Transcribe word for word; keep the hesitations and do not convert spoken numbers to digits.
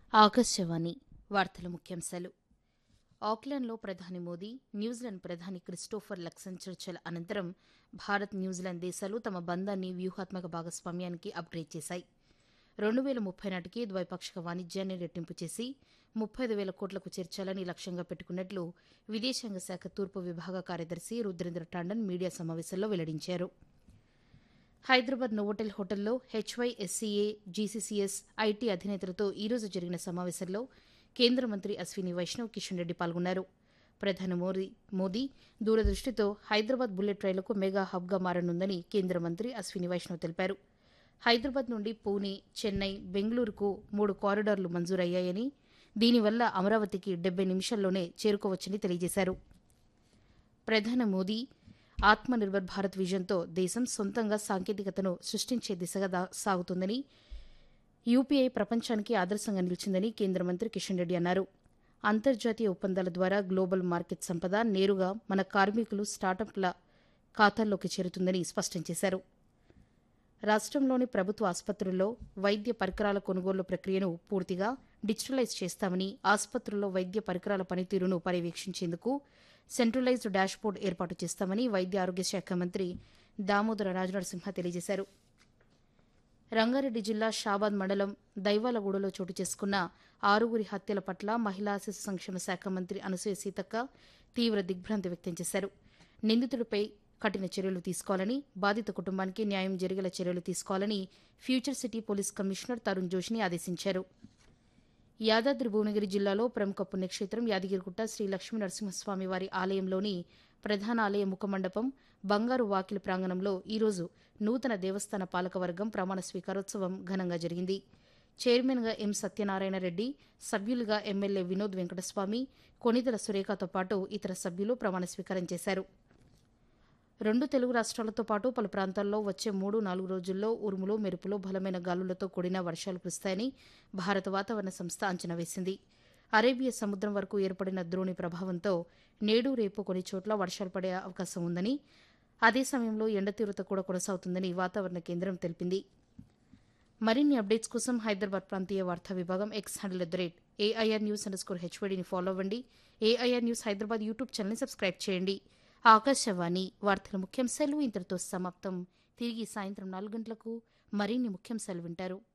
ఆకాశవాణి వార్తల ముఖ్యాంశాలు. ఆక్లాండ్లో ప్రధాని మోదీ, న్యూజిలాండ్ ప్రధాని క్రిస్టోఫర్ లక్సన్ చర్చల అనంతరం భారత్, న్యూజిలాండ్ దేశాలు తమ బంధాన్ని వ్యూహాత్మక భాగస్వామ్యానికి అప్గ్రేడ్ చేశాయి. రెండు వేల ముప్పై నాటికి ద్వైపాక్షిక వాణిజ్యాన్ని రెట్టింపు చేసి ముప్పై ఐదు వేల కోట్లకు చేర్చాలని లక్ష్యంగా పెట్టుకున్నట్లు విదేశాంగ శాఖ తూర్పు విభాగ కార్యదర్శి రుద్రేంద్ర టాండన్ మీడియా సమావేశంలో వెల్లడించారు. హైదరాబాద్ నోవోటెల్ హోటల్లో హెచ్వైఎస్సీఏ, జీసీసీఎస్, ఐటీ అధినేతలతో ఈరోజు జరిగిన సమావేశంలో కేంద్ర మంత్రి అశ్విని వైష్ణవ్, కిషన్ రెడ్డి పాల్గొన్నారు. ప్రధాని మోదీ మోదీ దూరదృష్టితో హైదరాబాద్ బుల్లెట్ రైలుకు మెగా హబ్గా మారనుందని కేంద్ర మంత్రి అశ్విని వైష్ణవ్ తెలిపారు. హైదరాబాద్ నుండి పూణే, చెన్నై, బెంగళూరుకు మూడు కారిడార్లు మంజూరయ్యాయని, దీనివల్ల అమరావతికి డెబ్బై నిమిషాల్లోనే చేరుకోవచ్చని తెలియజేశారు. ప్రధాని మోదీ ఆత్మ నిర్భర్ భారత్ విజన్తో దేశం సొంతంగా సాంకేతికతను సృష్టించే దిశగా సాగుతుందని, యూపీఐ ప్రపంచానికి ఆదర్శంగా నిలిచిందని కేంద్ర మంత్రి కిషన్ రెడ్డి అన్నారు. అంతర్జాతీయ ఒప్పందాల ద్వారా గ్లోబల్ మార్కెట్ సంపద నేరుగా మన కార్మికులు, స్టార్టప్ల ఖాతాల్లోకి చేరుతుందని స్పష్టం చేశారు. రాష్ట్రంలోని ప్రభుత్వ ఆసుపత్రుల్లో వైద్య పరికరాల కొనుగోలు ప్రక్రియను పూర్తిగా డిజిటలైజ్ చేస్తామని, ఆసుపత్రుల్లో వైద్య పరికరాల పనితీరును పర్యవేక్షించేందుకు సెంట్రలైజ్డ్ డాష్బోర్డ్ ఏర్పాటు చేస్తామని వైద్య ఆరోగ్య శాఖ మంత్రి దామోదర రాజనరసింహ తెలియజేశారు. రంగారెడ్డి జిల్లా షాబాద్ మండలం దైవాలగూడలో చోటు చేసుకున్న ఆరుగురి హత్యల పట్ల మహిళా శిశు సంక్షేమ శాఖ మంత్రి అనసూయ సీతక్క తీవ్ర దిగ్భ్రాంతి వ్యక్తం చేశారు. నిందితుడిపై కఠిన చర్యలు తీసుకోవాలని, బాధిత కుటుంబానికి న్యాయం జరిగేలా చర్యలు తీసుకోవాలని future city police commissioner Tarun Joshini ఆదేశించారు. యాదాద్రి భువనగిరి జిల్లాలో ప్రముఖ పుణ్యక్షేత్రం యాదగిరిగుట్ట శ్రీ లక్ష్మీ నరసింహస్వామి వారి ఆలయంలోని ప్రధాన ఆలయ ముఖమండపం, బంగారు వాకిలి ప్రాంగణంలో ఈరోజు నూతన దేవస్థాన పాలకవర్గం ప్రమాణ స్వీకారోత్సవం ఘనంగా జరిగింది. చైర్మన్గా ఎం సత్యనారాయణ రెడ్డి, సభ్యులుగా ఎమ్మెల్యే వినోద్ వెంకటస్వామి, కొణిదెల సురేఖతో పాటు ఇతర సభ్యులు ప్రమాణ స్వీకారం చేశారు. రెండు తెలుగు రాష్ట్రాలతో పాటు పలు ప్రాంతాల్లో వచ్చే మూడు నాలుగు రోజుల్లో ఉరుములు, మెరుపులు, బలమైన గాలులతో కూడిన వర్షాలు కురుస్తాయని భారత వాతావరణ సంస్థ అంచనా వేసింది. అరేబియా సముద్రం వరకు ఏర్పడిన ద్రోణి ప్రభావంతో నేడు, రేపు కొన్ని చోట్ల వర్షాలు పడే అవకాశం ఉందని, అదే సమయంలో ఎండ తీవ్రత కూడా కొనసాగుతుందని వాతావరణ కేంద్రం తెలిపింది. మరిన్ని అప్డేట్స్ కోసం హైదరాబాద్ ప్రాంతీయ వార్తా విభాగం X handle at the rate AIR news under score హెచ్వైడీని follow అవ్వండి. ఏఐఆర్ న్యూస్ హైదరాబాద్ యూట్యూబ్ ఛానల్ని సబ్స్క్రైబ్ చేయండి. ఆకాశవాణి వార్తల ముఖ్యాంశాలు ఇంతటితో సమాప్తం. తిరిగి సాయంత్రం నాలుగు గంటలకు మరిన్ని ముఖ్యాంశాలు వింటారు.